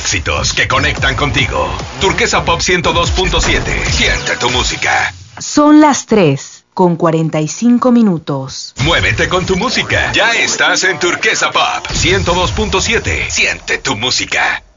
éxitos que conectan contigo. Turquesa Pop 102.7. Siente tu música. Son las 3:45. Muévete con tu música. Ya estás en Turquesa Pop 102.7. Siente tu música.